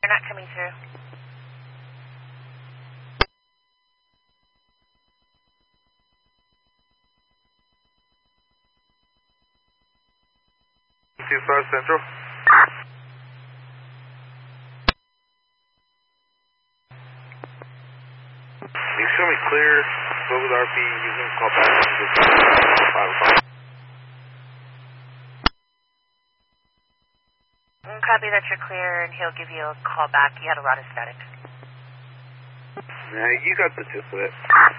You're not coming through. Central. You show me clear. Go with RP. You can call back. 5 o'clock. Copy that you're clear, and he'll give you a call back. You had a lot of static. Yeah, you got the gist of it.